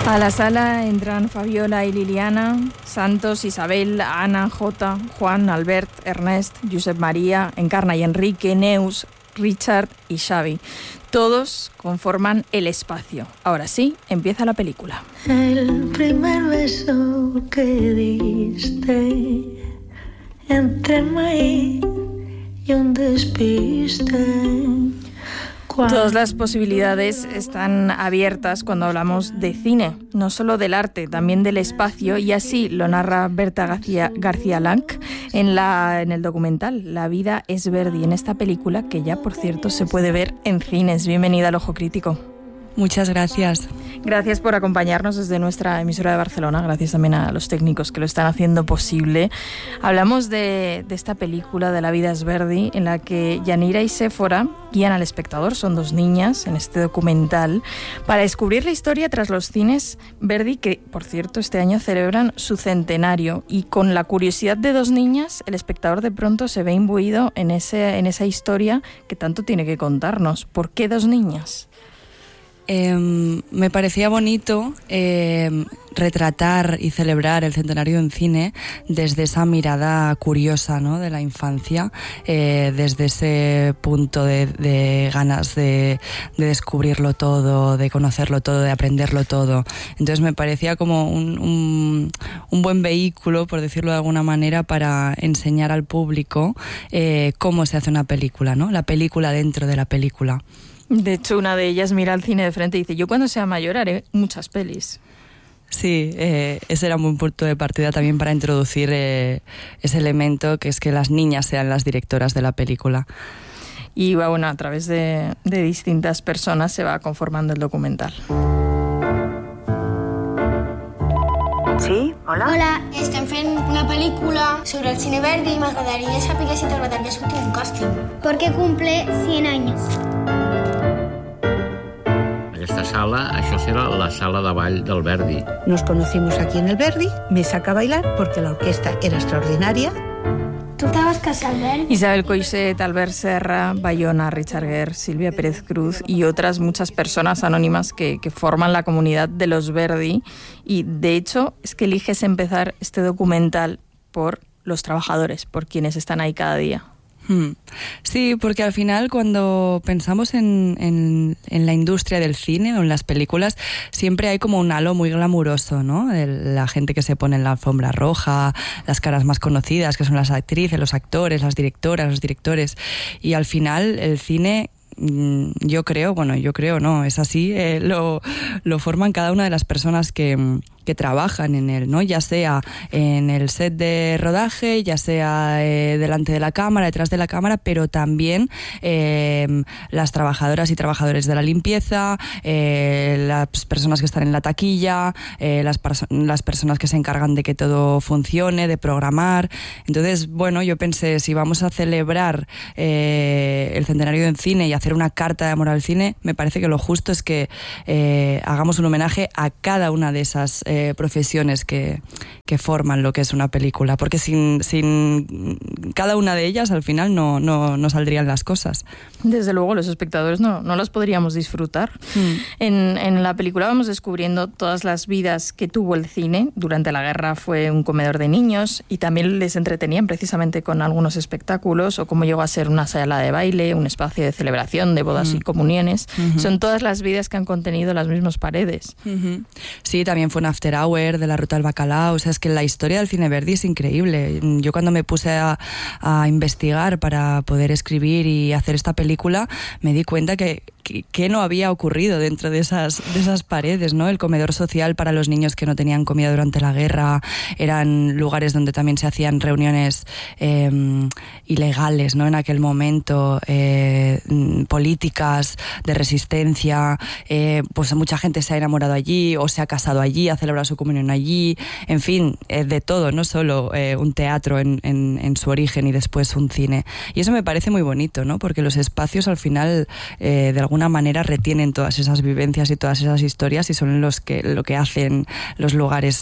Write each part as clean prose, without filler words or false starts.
A la sala entran Fabiola y Liliana, Santos, Isabel, Ana, Jota, Juan, Albert, Ernest, Josep María, Encarna y Enrique, Neus, Richard y Xavi. Todos conforman el espacio. Ahora sí, empieza la película. El primer beso que diste entre maíz y un despiste. Todas las posibilidades están abiertas cuando hablamos de cine, no solo del arte, también del espacio, y así lo narra Berta García Lanc en el documental La vida es Verdi, en esta película que ya, por cierto, se puede ver en cines. Bienvenida al Ojo Crítico. Muchas gracias. Gracias por acompañarnos desde nuestra emisora de Barcelona. Gracias también a los técnicos que lo están haciendo posible. Hablamos de esta película de La vida es Verdi, en la que Yanira y Séfora guían al espectador, son dos niñas en este documental, para descubrir la historia tras los cines Verdi, que, por cierto, este año celebran su centenario. Y con la curiosidad de dos niñas, el espectador de pronto se ve imbuido en esa historia que tanto tiene que contarnos. ¿Por qué dos niñas? Me parecía bonito retratar y celebrar el centenario en cine desde esa mirada curiosa, ¿no?, de la infancia, desde ese punto de ganas de descubrirlo todo, de conocerlo todo, de aprenderlo todo. Entonces me parecía como un buen vehículo, por decirlo de alguna manera, para enseñar al público cómo se hace una película, ¿no?, la película dentro de la película. De hecho, una de ellas mira al cine de frente y dice: yo cuando sea mayor haré muchas pelis. Sí, ese era un buen punto de partida también para introducir ese elemento, que es que las niñas sean las directoras de la película. Y bueno, a través de distintas personas se va conformando el documental. Sí, hola. Hola, estem fent una pel·lícula sobre el cine Verdi y m'agradaria saber si t'agradaria sortir un càsting. Porque cumple 100 años. Aquesta sala, això serà la sala de ball del Verdi. Nos conocimos aquí en el Verdi, me saca a bailar porque la orquesta era extraordinaria. Tu estaves casat al Verdi? Isabel Coixet, Albert Serra, Bayona, Richard Gere, Silvia Pérez Cruz y otras muchas personas anónimas que forman la comunidad de los Verdi. Y de hecho es que eliges empezar este documental por los trabajadores, por quienes están ahí cada día. Sí, porque al final cuando pensamos en la industria del cine o en las películas, siempre hay como un halo muy glamuroso, ¿no? La gente que se pone en la alfombra roja, las caras más conocidas, que son las actrices, los actores, las directoras, los directores. Y al final el cine, yo creo, no, es así, lo forman cada una de las personas que trabajan en él, ¿no? Ya sea en el set de rodaje, ya sea delante de la cámara, detrás de la cámara, pero también las trabajadoras y trabajadores de la limpieza, las personas que están en la taquilla, las personas que se encargan de que todo funcione, de programar. Entonces, bueno, yo pensé, si vamos a celebrar el centenario del cine y hacer una carta de amor al cine, me parece que lo justo es que hagamos un homenaje a cada una de esas profesiones que forman lo que es una película, porque sin cada una de ellas al final no saldrían las cosas. Desde luego los espectadores no las podríamos disfrutar. En la película vamos descubriendo todas las vidas que tuvo el cine. Durante la guerra fue un comedor de niños y también les entretenían precisamente con algunos espectáculos, o cómo llegó a ser una sala de baile, un espacio de celebración de bodas y comuniones. Son todas las vidas que han contenido las mismas paredes. Sí, también fue un after hour de la Ruta del Bacalao. O sea, es que la historia del cine Verdi es increíble. Yo cuando me puse a investigar para poder escribir y hacer esta película, me di cuenta que no había ocurrido dentro de esas paredes, ¿no? El comedor social para los niños que no tenían comida durante la guerra, eran lugares donde también se hacían reuniones ilegales, ¿no? En aquel momento, políticas de resistencia, pues mucha gente se ha enamorado allí o se ha casado allí, ha celebrado su comunión allí, en fin, de todo, no solo un teatro en su origen y después un cine. Y eso me parece muy bonito, ¿no? Porque los espacios al final, de alguna alguna manera retienen todas esas vivencias y todas esas historias y son lo que hacen los lugares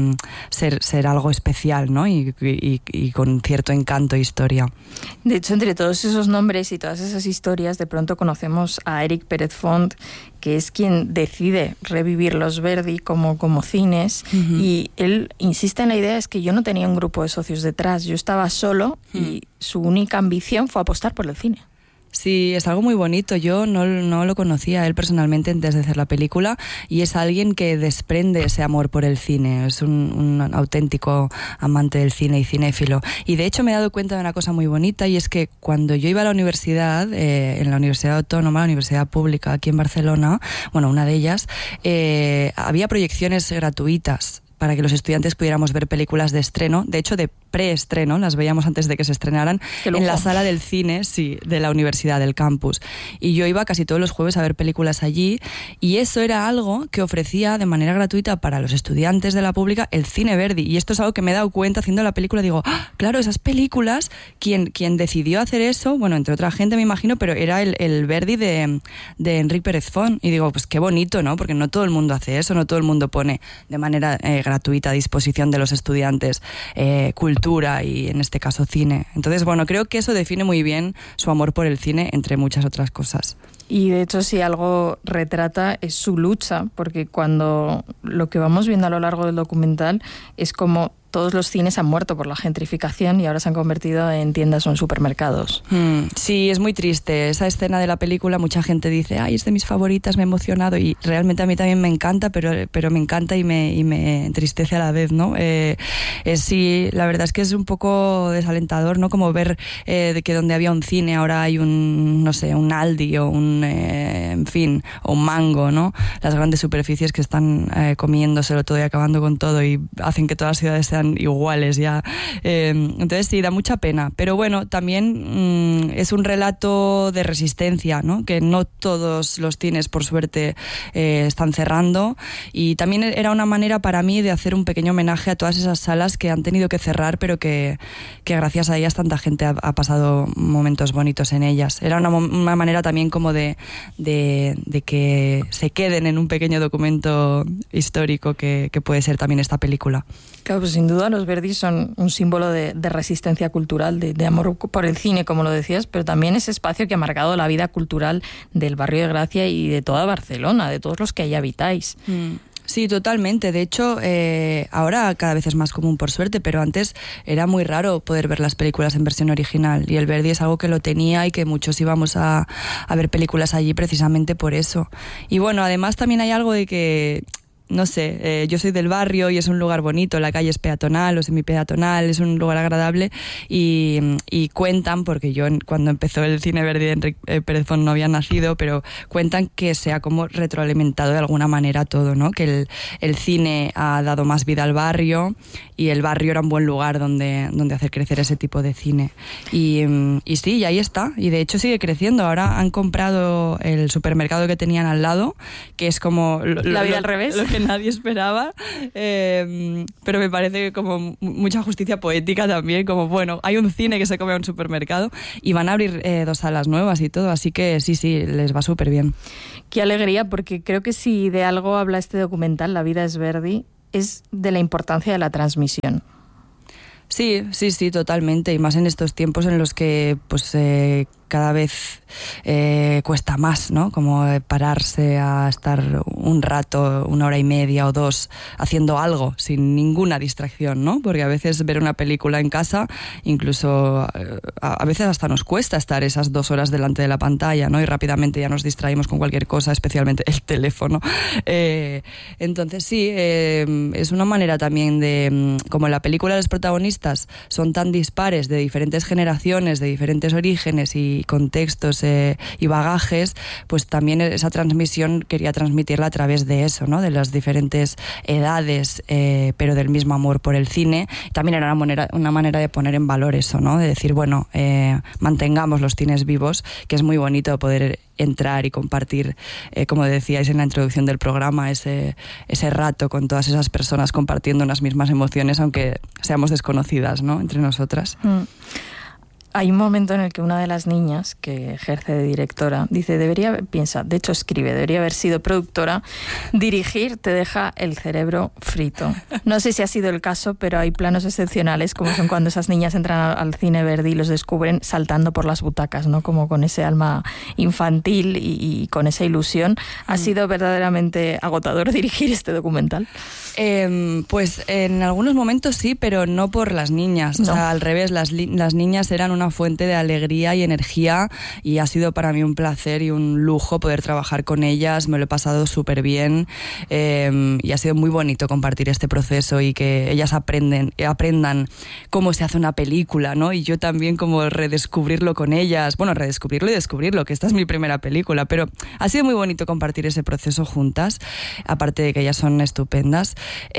ser algo especial, ¿no? Y con cierto encanto e historia. De hecho, entre todos esos nombres y todas esas historias, de pronto conocemos a Eric Pérez Font, que es quien decide revivir los Verdi como cines, y él insiste en la idea, es que yo no tenía un grupo de socios detrás, yo estaba solo y su única ambición fue apostar por el cine. Sí, es algo muy bonito. Yo no lo conocía a él personalmente antes de hacer la película y es alguien que desprende ese amor por el cine. Es un auténtico amante del cine y cinéfilo. Y de hecho me he dado cuenta de una cosa muy bonita y es que cuando yo iba a la universidad, en la Universidad Autónoma, la Universidad Pública aquí en Barcelona, bueno, una de ellas, había proyecciones gratuitas para que los estudiantes pudiéramos ver películas de estreno, de hecho de preestreno, las veíamos antes de que se estrenaran, en la sala del cine, sí, de la universidad, del campus. Y yo iba casi todos los jueves a ver películas allí, y eso era algo que ofrecía de manera gratuita para los estudiantes de la pública el Cine Verdi. Y esto es algo que me he dado cuenta haciendo la película, digo, claro, esas películas, quien decidió hacer eso, bueno, entre otra gente me imagino, pero era el Verdi de Enric Pérez Font. Y digo, pues qué bonito, ¿no? Porque no todo el mundo hace eso, no todo el mundo pone de manera gratuita a disposición de los estudiantes cultura y en este caso cine. Entonces, bueno, creo que eso define muy bien su amor por el cine, entre muchas otras cosas. Y de hecho, si algo retrata es su lucha, porque cuando lo que vamos viendo a lo largo del documental es como todos los cines han muerto por la gentrificación y ahora se han convertido en tiendas o en supermercados. Sí, es muy triste. Esa escena de la película, mucha gente dice, ay, es de mis favoritas, me ha emocionado, y realmente a mí también me encanta, pero me encanta y me entristece a la vez, ¿no? Sí, la verdad es que es un poco desalentador, ¿no? Como ver de que donde había un cine ahora hay un Aldi o en fin, o un Mango, ¿no? Las grandes superficies que están comiéndoselo todo y acabando con todo y hacen que todas las ciudades sean iguales ya. Entonces sí, da mucha pena. Pero bueno, también es un relato de resistencia, ¿no? Que no todos los cines, por suerte, están cerrando. Y también era una manera para mí de hacer un pequeño homenaje a todas esas salas que han tenido que cerrar, pero que gracias a ellas tanta gente ha pasado momentos bonitos en ellas. Era una manera también como de que se queden en un pequeño documento histórico que puede ser también esta película. Claro, pues sin duda los Verdi son un símbolo de resistencia cultural, de amor por el cine, como lo decías, pero también ese espacio que ha marcado la vida cultural del barrio de Gracia y de toda Barcelona, de todos los que allí habitáis. Sí, totalmente. De hecho, ahora cada vez es más común, por suerte, pero antes era muy raro poder ver las películas en versión original, y el Verdi es algo que lo tenía y que muchos íbamos a ver películas allí precisamente por eso. Y bueno, además también hay algo de que, no sé, yo soy del barrio y es un lugar bonito, la calle es peatonal o semipeatonal, es un lugar agradable y cuentan, porque yo cuando empezó el Cine Verdi de Enric Pérez Font no había nacido, pero cuentan que se ha como retroalimentado de alguna manera todo, ¿no? Que el cine ha dado más vida al barrio y el barrio era un buen lugar donde hacer crecer ese tipo de cine. Y sí, y ahí está. Y de hecho sigue creciendo. Ahora han comprado el supermercado que tenían al lado, que es como la vida al revés. Lo que nadie esperaba, pero me parece como mucha justicia poética también, como bueno, hay un cine que se come a un supermercado y van a abrir 2 salas nuevas y todo, así que sí, les va súper bien. Qué alegría, porque creo que si de algo habla este documental, La vida es Verdi, es de la importancia de la transmisión. Sí, totalmente, y más en estos tiempos en los que pues cada vez cuesta más, ¿no? Como pararse a estar un rato, 1 hora y media o 2, haciendo algo sin ninguna distracción, ¿no? Porque a veces ver una película en casa, incluso a veces hasta nos cuesta estar esas 2 horas delante de la pantalla, ¿no? Y rápidamente ya nos distraímos con cualquier cosa, especialmente el teléfono. Entonces sí, es una manera también de, como en la película los protagonistas son tan dispares, de diferentes generaciones, de diferentes orígenes y contextos y bagajes, pues también esa transmisión quería transmitirla a través de eso, ¿no? De las diferentes edades, pero del mismo amor por el cine. También era una manera de poner en valor eso, ¿no? De decir, bueno, mantengamos los cines vivos, que es muy bonito poder entrar y compartir, como decíais en la introducción del programa, ese rato con todas esas personas compartiendo unas mismas emociones, aunque seamos desconocidas, ¿no? Entre nosotras. Hay un momento en el que una de las niñas que ejerce de directora dice, de hecho escribe, debería haber sido productora, dirigir te deja el cerebro frito. No sé si ha sido el caso, pero hay planos excepcionales, como son cuando esas niñas entran al cine Verdi y los descubren saltando por las butacas, ¿no? Como con ese alma infantil y con esa ilusión. ¿Ha sido verdaderamente agotador dirigir este documental? Pues en algunos momentos sí, pero no por las niñas. No. O sea, al revés, las niñas eran una fuente de alegría y energía, y ha sido para mí un placer y un lujo poder trabajar con ellas. Me lo he pasado súper bien, y ha sido muy bonito compartir este proceso y que ellas aprendan cómo se hace una película, ¿no? Y yo también como redescubrirlo con ellas. Bueno, redescubrirlo y descubrirlo, que esta es mi primera película, pero ha sido muy bonito compartir ese proceso juntas, aparte de que ellas son estupendas.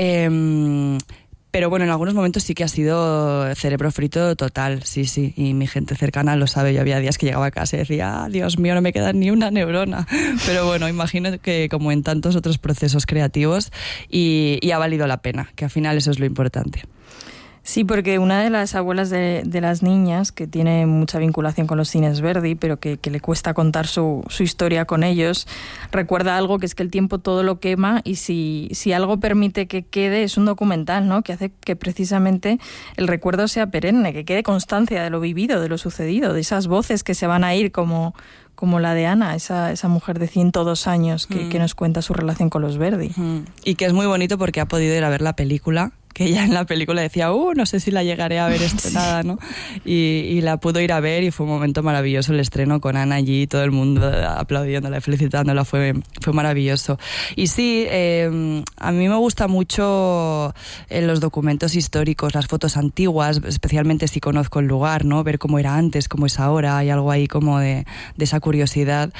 Pero bueno, en algunos momentos sí que ha sido cerebro frito total, sí, y mi gente cercana lo sabe. Yo había días que llegaba a casa y decía, Dios mío, no me queda ni una neurona. Pero bueno, imagino que como en tantos otros procesos creativos, y ha valido la pena, que al final eso es lo importante. Sí, porque una de las abuelas de las niñas, que tiene mucha vinculación con los cines Verdi, pero que le cuesta contar su historia con ellos, recuerda algo, que es que el tiempo todo lo quema, y si algo permite que quede es un documental, ¿no? Que hace que precisamente el recuerdo sea perenne, que quede constancia de lo vivido, de lo sucedido, de esas voces que se van a ir como la de Ana, esa mujer de 102 años que nos cuenta su relación con los Verdi. Y que es muy bonito porque ha podido ir a ver la película, que ella en la película decía, no sé si la llegaré a ver estrenada, ¿no? Y la pudo ir a ver, y fue un momento maravilloso el estreno con Ana allí, todo el mundo aplaudiéndola, felicitándola, fue maravilloso. Y sí, a mí me gusta mucho los documentos históricos, las fotos antiguas, especialmente si conozco el lugar, ¿no? Ver cómo era antes, cómo es ahora, hay algo ahí como de esa curiosidad,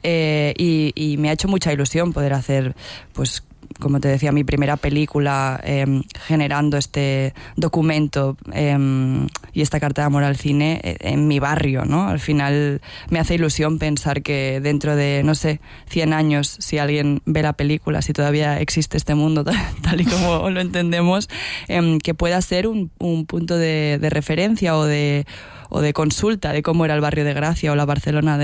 y me ha hecho mucha ilusión poder hacer, pues, como te decía, mi primera película, generando este documento y esta carta de amor al cine en mi barrio, ¿no? Al final me hace ilusión pensar que dentro de, no sé, 100 años, si alguien ve la película, si todavía existe este mundo tal y como lo entendemos, que pueda ser un punto de referencia o de consulta de cómo era el barrio de Gracia o la Barcelona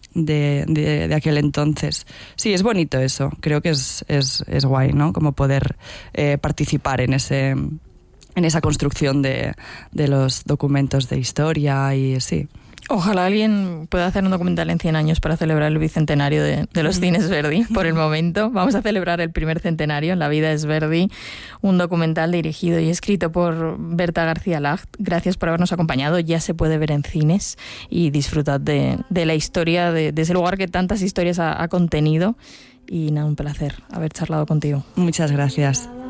de aquel entonces. Sí, es bonito eso. Creo que es guay, ¿no? Como poder participar en esa construcción de los documentos de historia, y sí. Ojalá alguien pueda hacer un documental en 100 años para celebrar el bicentenario de los cines Verdi. Por el momento vamos a celebrar el primer centenario en La vida es Verdi, un documental dirigido y escrito por Berta García Lacht. Gracias por habernos acompañado. Ya se puede ver en cines, y disfrutad de la historia de ese lugar que tantas historias ha contenido. Y nada, un placer haber charlado contigo. Muchas gracias.